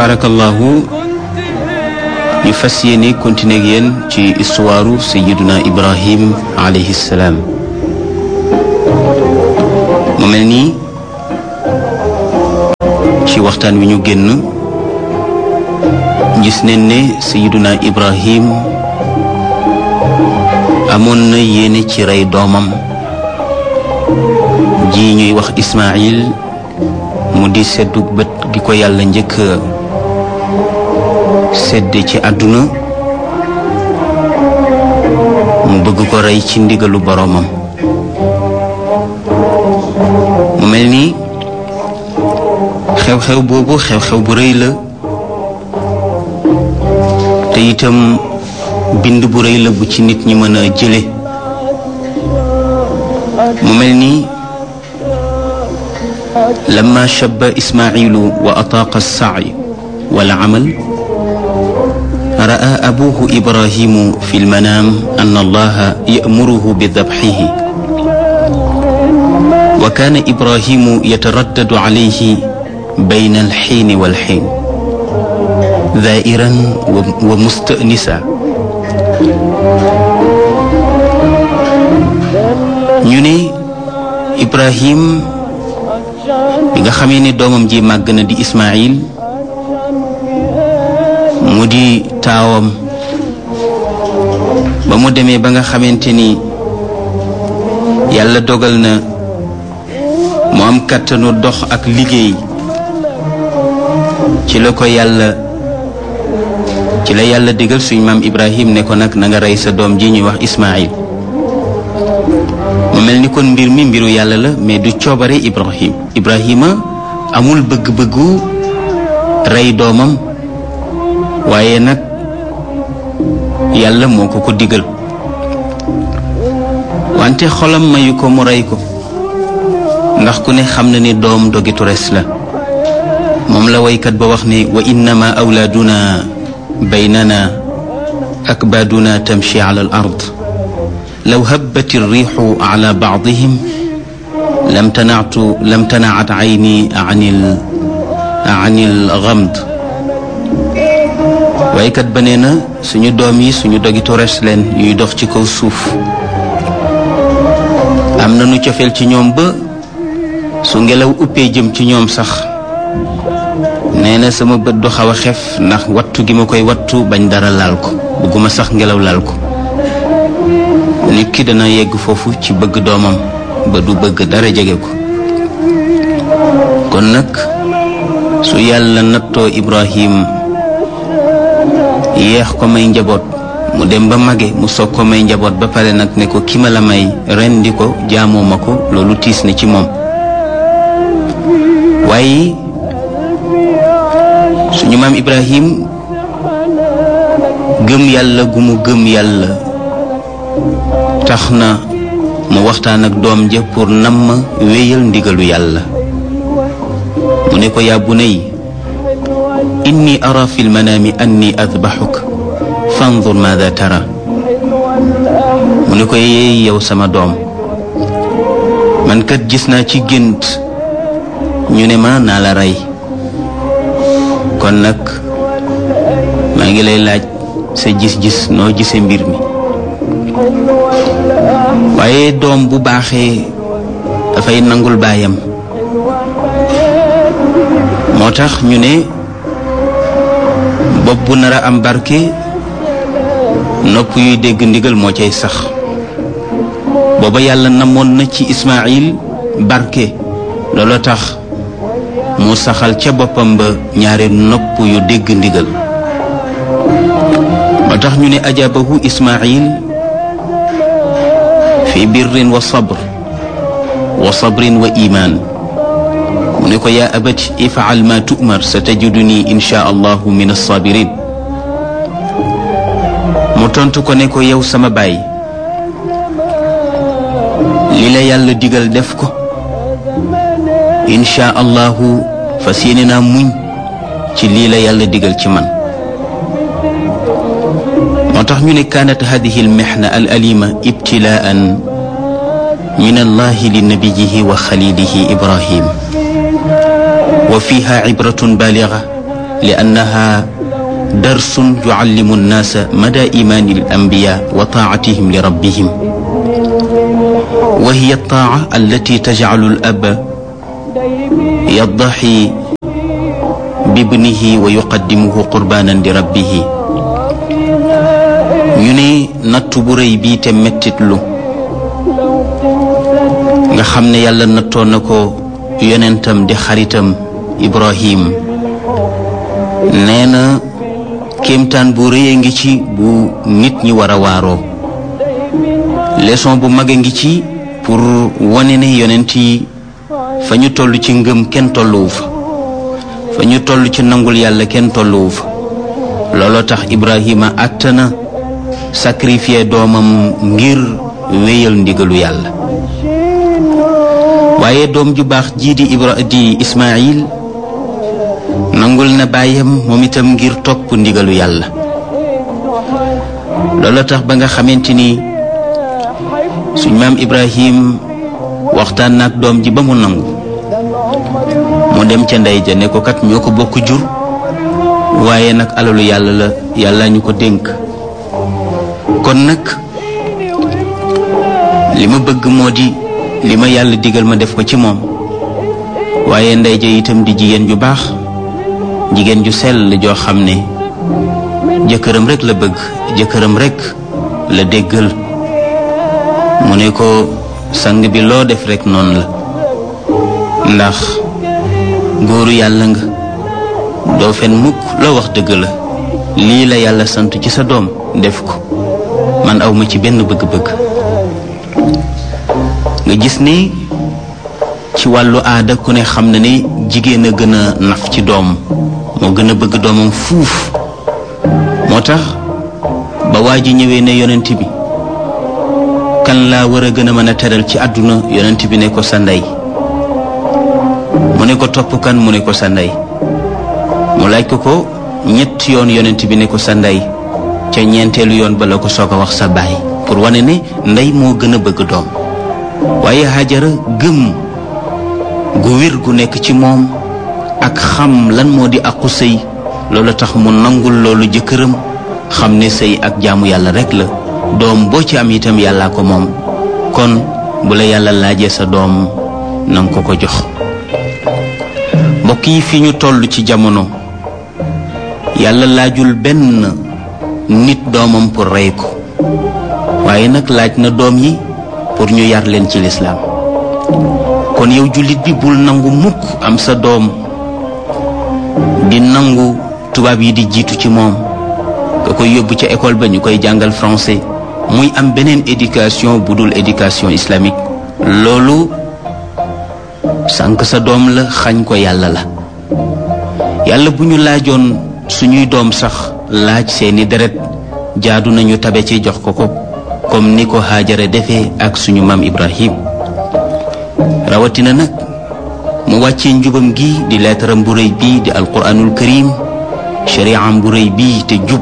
tabarakallahu ñu fas yéene continuer ak yéen ci histoire Sayyiduna Ibrahim alayhi salaam. mu mel nii ci waxtaan wi ñu génn gis nañ ne Sayyiduna Ibrahim amoon na yéene ci rey doomam ji ñuy wax Ismaïl mu di seddu bët gi ko yàlla njëkk sedd ci àdduna mu bëgg ko rey ci ndigalu boroomam. mu mel ni xew-xew boobu xew-xew bu rëy la te itam bind bu rëy la bu ci nit ñi mën a jële. mu mel ni لما شب إسماعيل وأطاق السعي والعمل رأى أبوه إبراهيم في المنام أن الله يأمره بذبحه وكان إبراهيم يتردد عليه بين الحين والحين ذائرا ومستأنسا. ñu ne Ibrahim bi nga xamee ne doomam ji màgg na di Ismaïl mu di taawam ba mu demee ba nga xamante ni yàlla dogal na mu am kàttanu dox ak liggéey ci la yàlla digal suñ maam Ibrahim ne ko nag na nga rey sa doom ji ñuy wax Ismaïl. mu mel ni kon mbir mi mbiru yàlla la mais du coobare Ibrahima amul bëgg-bëggu rey doomam waaye nag yàlla moo ko digal wante xolam mayu ko mu rey ko ndax ku ne xam na ni doom dogitu res la. moom la waykat ba wax ne wa innama awlaaduna baynana akbaaduna tamshi ala al ard law habbat irriixu ala baadihim lam tanaat ayni an il gamd. waykat ba nee na suñu doom yi suñu dogitu res leen yuy dox ci kaw suuf am na nu cofeel ci ñoom ba su ngelaw uppee jëm ci ñoom sax nee na sama bët du xaw a xef ndax wattu gi ma koy wattu bañ dara laal ko bëgguma sax ngelaw laal ko. nit ki dana yegg foofu ci bëgg doomam ba du bëgg dara jege ko. kon nag su yàlla nattoo Ibrahim yeex ko may njaboot mu dem ba mage mu soog ko may njaboot ba pare nag ne ko ki ma la may rendi ko jaamoo ma ko loolu tiis na ci moom. waaye suñu maam Ibrahim gëm yàlla gu mu gëm yàlla tax na mu waxtaan ak doom ja pour namm wéyal ndigalu yàlla. mu ne ko yaa bunay inni ara fi lmanaami anni adbaxuk fandur maada tara. mu ne ko yeey yow sama doom man kat gis naa ci gént ñu ne ma naa la rey kon nag maa ngi lay laaj sa gis-gis noo gisee mbir mi. waaye doom bu baaxee dafay nangul baayam moo tax ñu ne bopp bu nar a am barke nopp yuy dégg ndigal moo cay sax. booba yàlla namoon na ci Ismaïl barke looloo tax mu saxal ca boppam ba ñaari nopp yu dégg ndigal. moo tax ñu ne ajabahu Ismaïl fi birrin wa sabrin wa iman. mu ne ko yaa abati if'al ma tu'mar satajiduni insha allahu min as-sabirin. mu tontu ko ne ko yow sama baay li la yàlla digal def ko insha allahu fas yéene naa muñ ci lii la yàlla digal ci man. moo tax ñu ne kaanat hadihi almihna al alima ibtilaan min allahi li nabiyihi wa xalilihi ibrahim wa fiha ibratun baliga li annaha darsun yuallimu annaasa mada imaani al-anbiya wa taatihim li rabbihim wa hiya at-taa allati tajcalu al-aba yaddaxi bibnihi wa yuqaddimuhu qurbanan li rabbihi. ñu ne nattu bu rëy bii te mettitlu nga xam ne yàlla nattoon na ko yonentam di xaritam Ibrahim, nee na kéemtaan bu rëy a ngi ci bu nit ñi war a waaroo. leçon bu mag a ngi ci pour wane ne yonent yi fa ñu toll ci ngëm kenn tolluwu fa ñu toll ci nangul yàlla kenn tolluwu fa. looloo tax Ibrahima àttana sacrifier doomam ngir wéyal ndigalu yàlla. waaye doom ju baax jii di Ismaayil nangul na baayam moom itam ngir topp ndigalu yàlla. looloo tax ba nga xamante ni suñ maam Ibrahim waxtaan naak doom ji ba mu nangu, mu dem ca ndey ja ne ko kat ñoo ko bokk jur, waaye nag alalu yàlla la, yàlla ñu ko dénk. kon nag li ma bëgg moo di li ma yàlla digal ma def ko ci moom. waaye ndey ja itam di jigéen ju baax, jigéen ju sell joo xam ne jëkkëram rek la bëgg, jëkkëram rek la déggal. mu ne ko sang bi loo def rek noonu la, ndax góoru yàlla nga, doo fen mukk, loo wax dëgg la. lii la yàlla sant ci sa doom def ko, man awma ci benn bëgg-bëgg. nga gis ni ci wàllu aada ku ne xam na ne jigéen a gën a naf ci doom, moo gën a bëgg doomam fuuf. moo tax ba waa ji ñëwee ne yonent bi kan laa war a gën a mën a teral ci àdduna, yonent bi ne ko sa ndey. mu ne ko topp kan, mu ne ko sa ndey. mu laaj ko ñett yoon, yonent bi ne ko sa ndey. ca ñeenteelu yoon ba la ko soog a wax sa baay, pour wane ne ndey moo gën a bëgg doom. waaye Hajara gëm gu wér gu nekk ci moom ak xam lan moo di aqu sëy, loolu tax mu nangul loolu jëkkëram, xam ne sëy ak jaamu yàlla rek la. doom boo ci am itam yàllaa ko moom, kon bu la yàlla laajee sa doom nanga ko ko jox. mbokk yi fi ñu toll ci jamono, yàlla laajul benn nit doomam pour rey ko, waaye nag laaj na doom yi pour ñu yar leen ci lislaam. kon yow jullit bi bul nangu mukk am sa doom di nangu tubaab yi di jiitu ci moom, nga koy yóbbu ca école ba ñu koy jàngal français, muy am beneen éducation bu dul éducation islamique. loolu sànq sa doom la, xañ ko yàlla la. yàlla bu ñu laajoon suñuy doom sax laaj seeni deret, jaadu nañu tabe ci jox ko ko, comme ni ko Haajara defee ak suñu maam Ibrahim. rawatina nag mu wàccee njubam gi di leetaram bu rëy bii di alquranul karim, shari'am bu rëy bii te jub.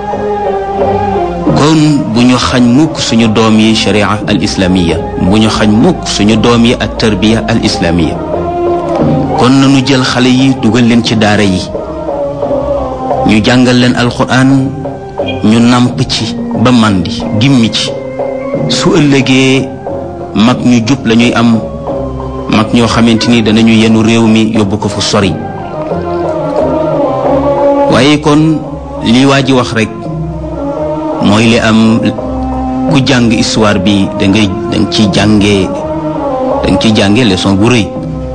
kon bu ñu xañ mukk suñu doom yi sharia al islamiya, bu ñu xañ mukk suñu doom yi ak tarbiya al islamiya. kon nañu jël xale yi dugal leen ci daara yi, ñu jàngal leen alquran, ñu nàmp ci ba màndi gimmi ci. su ëllëgee mag ñu jub lañuy am, mag ñoo xamante ni danañu yenu réew mi yóbbu ko fu sori. waaye kon li waa ji wax rek mooy li am. ku jàng histoire bi danga ci jànge leçon bu rëy,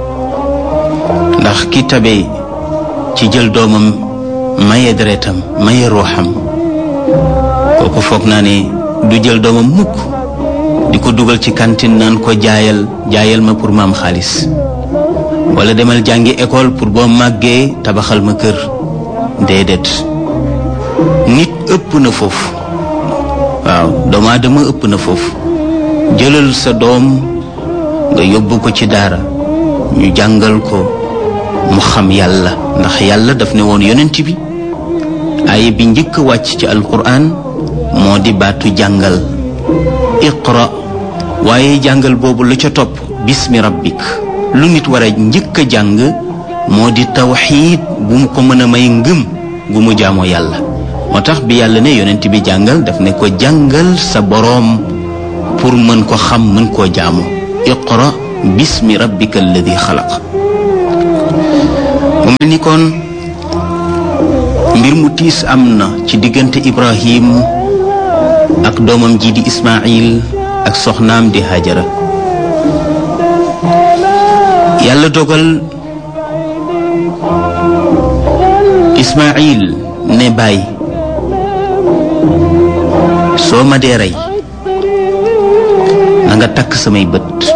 ndax ki tabe ci jël doomam maye deretam maye ruuxam, kooku foog naa ne du jël doomam mukk di ko dugal ci cantine naan ko jaayal ma pour ma am xaalis, wala demal jàngi école pour boo màggee tabaxal ma kër. déedéet, nit ëpp na foofu. waaw, doomu aadama ëpp na foofu. jëlal sa doom nga yóbbu ko ci daara, ñu jàngal ko mu xam yàlla, ndax yàlla daf ne woon yonent bi, aaya bi njëkk wàcc ci alquran moo di baatu jàngal, iqra. waaye jàngal boobu lu ca topp bismi rabbik. lu nit war a njëkk a jàng moo di tawxiid bu mu ko mën a may ngëm gu mu jaamoo yàlla. moo tax bi yàlla ne yonent bi jàngal daf ne ko jàngal sa boroom pour mën ko xam mën koo jaamu. iqra bismi rabbika alladi xalaq. mu mel ni kon mbir mu tiis am na ci diggante Ibrahim ak doomam ji di Ismaayil ak soxnaam di Hajara. yàlla dogal Ismaayil ne baay soo ma dee rey na nga takk samay bët